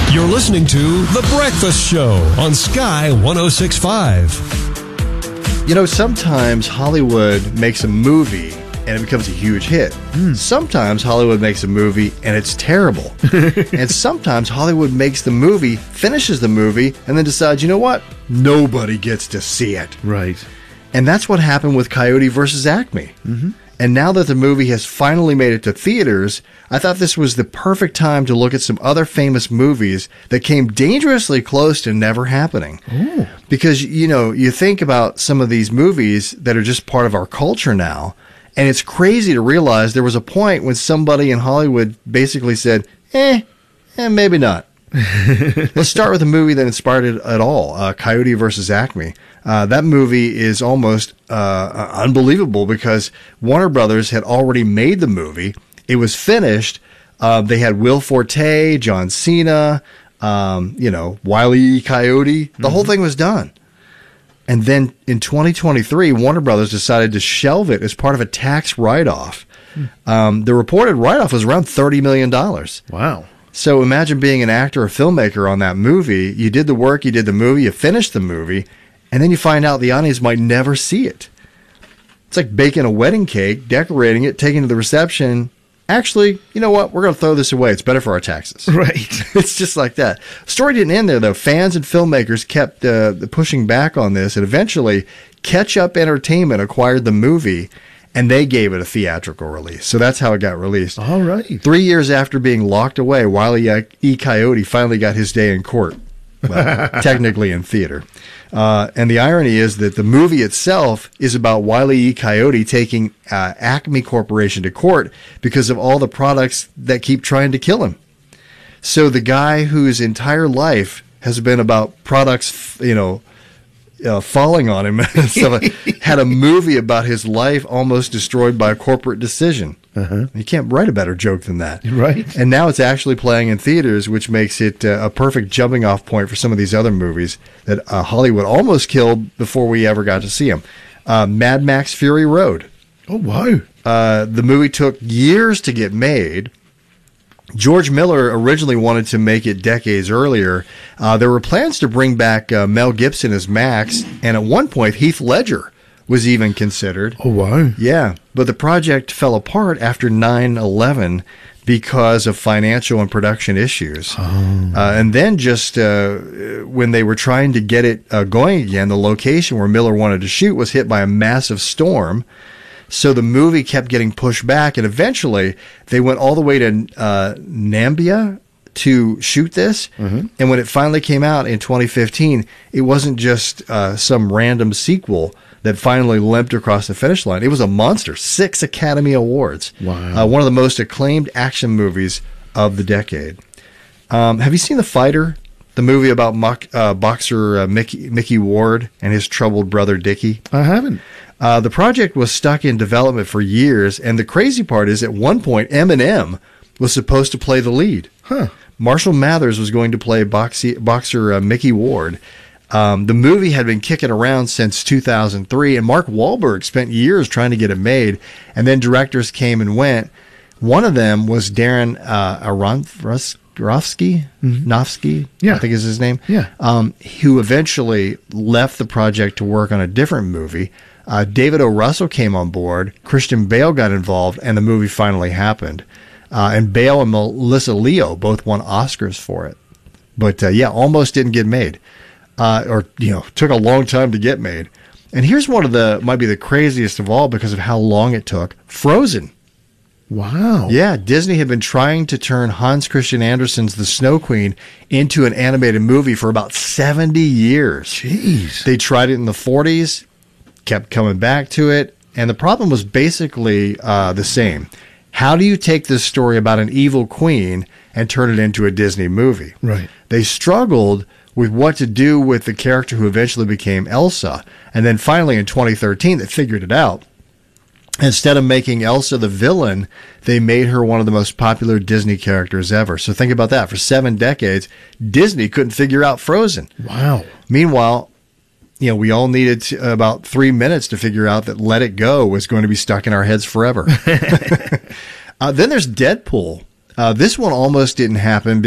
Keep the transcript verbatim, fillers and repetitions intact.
You're listening to The Breakfast Show on Sky one oh six point five. You know, sometimes Hollywood makes a movie and it becomes a huge hit. Mm. Sometimes Hollywood makes a movie and it's terrible. And sometimes Hollywood makes the movie, finishes the movie, and then decides, you know what? Nobody gets to see it. Right. And that's what happened with Coyote versus Acme. Mm-hmm. And now that the movie has finally made it to theaters, I thought this was the perfect time to look at some other famous movies that came dangerously close to never happening. Ooh. Because, you know, you think about some of these movies that are just part of our culture now, and it's crazy to realize there was a point when somebody in Hollywood basically said, eh, eh maybe not. Let's start with a movie that inspired it at all, uh, Coyote versus Acme. Uh, that movie is almost uh, unbelievable because Warner Brothers had already made the movie. It was finished. Uh, they had Will Forte, John Cena, um, you know, Wile E. Coyote. The mm-hmm. whole thing was done. And then in twenty twenty-three, Warner Brothers decided to shelve it as part of a tax write-off. Mm. Um, the reported write-off was around thirty million dollars. Wow. So imagine being an actor or filmmaker on that movie. You did the work, you did the movie, you finished the movie, and then you find out the audience might never see it. It's like baking a wedding cake, decorating it, taking it to the reception. Actually, you know what? We're going to throw this away. It's better for our taxes. Right. It's just like that. Story didn't end there, though. Fans and filmmakers kept uh, pushing back on this, and eventually Catch Up Entertainment acquired the movie, and they gave it a theatrical release. So that's how it got released. All right. Three years after being locked away, Wile E. Coyote finally got his day in court. Well, technically in theater. Uh, and the irony is that the movie itself is about Wile E. Coyote taking uh, Acme Corporation to court because of all the products that keep trying to kill him. So the guy whose entire life has been about products, you know, uh, falling on him, so had a movie about his life almost destroyed by a corporate decision. Uh-huh. You can't write a better joke than that. Right. And now it's actually playing in theaters, which makes it uh, a perfect jumping off point for some of these other movies that uh, Hollywood almost killed before we ever got to see them. Uh, Mad Max Fury Road. Oh, wow. Uh, the movie took years to get made. George Miller originally wanted to make it decades earlier. Uh, there were plans to bring back uh, Mel Gibson as Max, and at one point Heath Ledger was even considered. Oh, wow. Yeah, but the project fell apart after nine eleven because of financial and production issues. Oh. Uh, and then just uh, when they were trying to get it uh, going again, the location where Miller wanted to shoot was hit by a massive storm. So the movie kept getting pushed back, and eventually they went all the way to uh, Namibia to shoot this. Mm-hmm. And when it finally came out in twenty fifteen, it wasn't just uh, some random sequel that finally limped across the finish line. It was a monster. Six Academy Awards. Wow. Uh, one of the most acclaimed action movies of the decade. Um, have you seen The Fighter? The movie about mock, uh, boxer uh, Mickey, Mickey Ward and his troubled brother Dickie? I haven't. Uh, the project was stuck in development for years, and the crazy part is at one point Eminem was supposed to play the lead. Huh. Marshall Mathers was going to play boxy, boxer uh, Mickey Ward. Um, the movie had been kicking around since two thousand three, and Mark Wahlberg spent years trying to get it made, and then directors came and went. One of them was Darren uh, Aronofsky, mm-hmm. Nofsky, yeah. I think is his name, yeah. um, who eventually left the project to work on a different movie. Uh, David O. Russell came on board, Christian Bale got involved, and the movie finally happened. Uh, and Bale and Melissa Leo both won Oscars for it. But, uh, yeah, almost didn't get made. Uh, or, you know, took a long time to get made. And here's one of the, might be the craziest of all because of how long it took. Frozen. Wow. Yeah, Disney had been trying to turn Hans Christian Andersen's The Snow Queen into an animated movie for about seventy years. Jeez. They tried it in the forties, kept coming back to it, and the problem was basically uh, the same. How do you take this story about an evil queen and turn it into a Disney movie? Right. They struggled with what to do with the character who eventually became Elsa. And then finally in twenty thirteen, they figured it out. Instead of making Elsa the villain, they made her one of the most popular Disney characters ever. So think about that. For seven decades, Disney couldn't figure out Frozen. Wow. Meanwhile, you know, we all needed to, about three minutes to figure out that Let It Go was going to be stuck in our heads forever. uh, then there's Deadpool. Uh, this one almost didn't happen